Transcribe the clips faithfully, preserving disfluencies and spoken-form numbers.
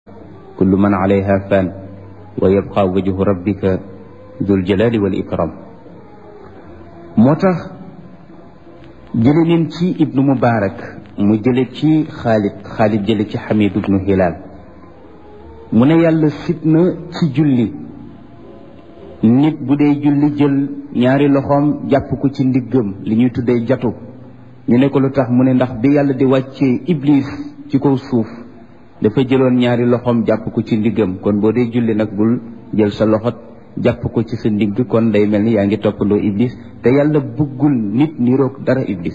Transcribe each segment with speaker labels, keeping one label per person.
Speaker 1: kullu man alayha fan wa yabqa wajhu rabbika dul jalali wal ikram. moo tax jële leen ci ibnu mubarak mu jële ci xaalid xaalid jële ci xamid ibnu hilal mu ne yàlla sib na ci julli nit bu dee julli jël ñaari loxoom jàpp ko ci ndiggam li ñuy tuddee jatu. ñu ne ko lu tax mu ne ndax bi yàlla di wàccee iblis ci kaw suuf dafa jëloon ñaari loxoom jàpp ko ci ndiggam, kon boo dee julli nag bul jël sa loxo jàpp ko ci sa ndigg, kon day mel ni yaa ngi toppandoo iblis, te yàlla bëggul nit niroog dara iblis.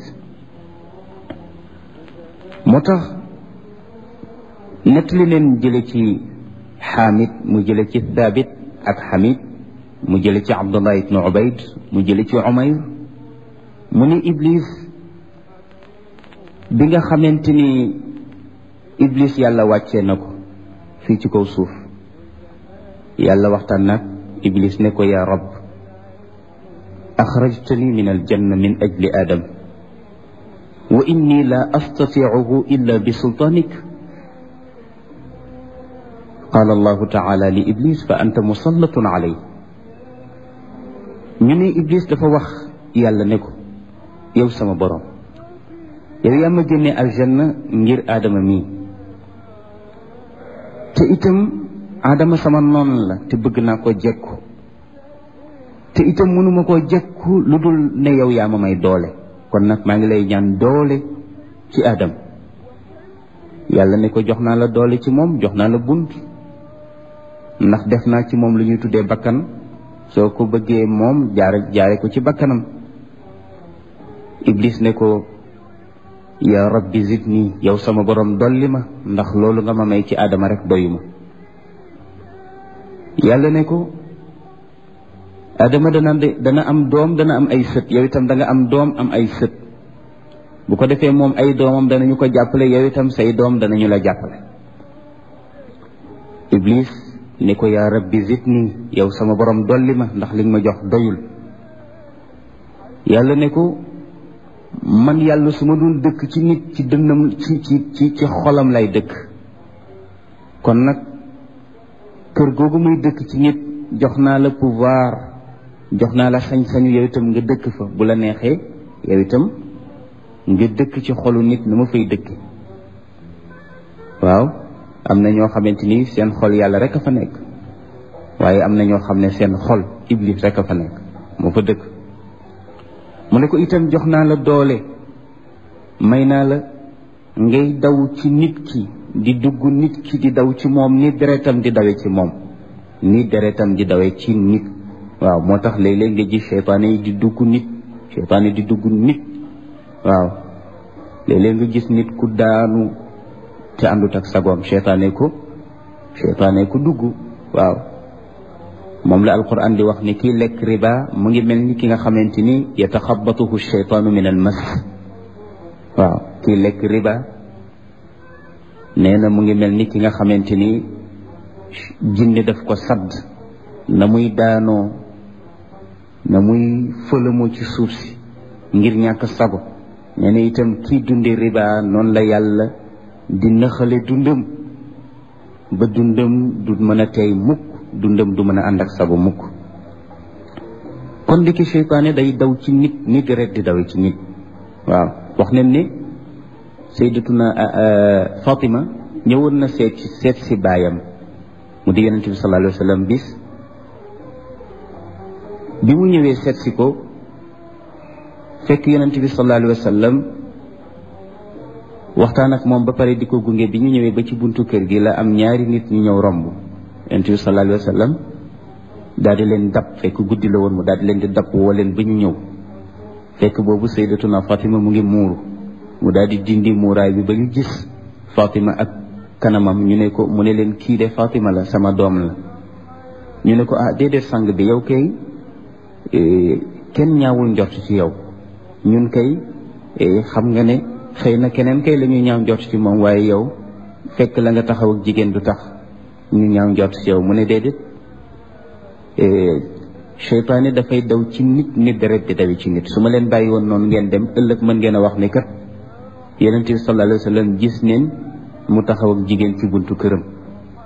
Speaker 1: moo tax nettali leen jële ci xaamid mu jële ci thabit ak xamid mu jële ci abdullah ibnu ubayd mu jële ci umayr mu ni iblis bi nga xamante ni iblis yàlla wàccee na ko fii ci kaw suuf, yàlla waxtaan nag iblis ne ko yaa rab axrajtani min aljanna min ajli adam wa inni la astatiicuhu illa bi sultaanik. qaala allahu taala li iblis fa anta musallatun alay. ñu ne iblis dafa wax yàlla ne ko yow sama borom, yow yaa ma génne aljanna ngir aadama mii, te itam aadama sama noon la te bëgg naa ko jekku, te itam mënuma koo jekku lu dul ne yow yaa ma may doole, kon nag maa ngi lay ñaan doole ci aadam. yàlla ne ko jox naa la doole ci moom, jox naa la bunt, ndax def naa ci moom lu ñuy tuddee bakkan, soo ko bëggee moom jaare jaare ko ci bakkanam. iblis ne ko yaa rabbi zidni, yow sama borom dolli ma, ndax loolu nga ma may ci aadama rek doyuma. yàlla ne ko aadama dana dana am doom, dana am ay sët, yow itam da nga am doom am ay sët. bu ko defee moom ay doomam danañu ko jàppale, yow itam say doom danañu la jàppale. iblis ne ko yaa rabbi zidni, yow sama borom dolli ma, ndax li nga ma jox doyul. yàlla ne ko man yàlla su ma dul dëkk ci nit ci dënnam ci ci ci ci xolam lay dëkk, kon nag kër googu muy dëkk ci nit jox naa la pouvoir, jox naa la sañ-sañu yow itam nga dëkk fa, bu la neexee yow itam nga dëkk ci xolu nit na ma fay dëkk. waaw am na ñoo xamante ni seen xol yàlla rek a fa nekk, waaye am na ñoo xam ne seen xol iblis rek a fa nekk, moo fa dëkk. mu ne ko itam jox naa la doole, may naa la ngay daw ci nit ki, di dugg nit ki di daw ci moom ni deretam di dawe ci moom, ni deretam di dawe ci nit. waaw moo tax léeg-léeg nga gis seytaane yi di dugg nit seytaane di dugg nit waaw léeg-léeg nga gis nit ku daanu te àndut ak sagoom, seytaane ko seytaane ko dugg. waaw moom la alquran di wax ni kii lekk riba mu ngi mel ni ki nga xamante ni yataxabatuhu sheytaanu min al mas. waaw kii lekk riba nee na mu ngi mel ni ki nga xamante ni jinne daf ko sadd, na muy daanoo, na muy fëlamoo ci suuf si ngir ñàkk sago. nee na itam kii dunde riba noonu la yàlla di naxale dundam ba dundam du mën a tey mukk, dundam du mën a ànd ak sago mukk. kon ndiki seytaane day daw ci nit ni deret di daw ci nit. waaw wax nañ ne sayyidatuna Fatima ñëwoon na seet ci seet si baayam mu di yonent bi sallallahu alayhi wa sallam. bis bi mu ñëwee seet si ko fekk yonent bi sallallahu alayhi wa sallam waxtaan ak moom ba pare di ko gunge. bi ñu ñëwee ba ci buntu kër gi la am ñaari nit ñu ñëw romb yonent bi sallallahu alayhi wa sallam daal di leen dab, fekk guddi la woon mu daal di leen di dab woo leen ba ñu ñëw. fekk boobu sayyidatuna Fatima mu ngi muuru, mu daal di dindi muuraay bi ba ñu gis Fatima ak kanamam. ñu ne ko mu ne leen kii de Fatima la, sama doom la. ñu ne ko ah déedéet sang bi, yow kay kenn ñaawul njort ci yow, ñun kay xam nga ne xëy na keneen kay la ñuy ñaaw njort ci moom, waaye yow fekk la nga taxaw ak jigéen du tax ñu ñaaw njort ci yow. mu ne déedéet, seytaane dafay daw ci nit nit deret di dawi ci nit. su ma leen bàyyi woon noonu ngeen dem, ëllëg mën ngeen a wax ne kat yonent bi sallallahu alayhi wa sallam gis neen mu taxaw ak jigéen ci buntu këram.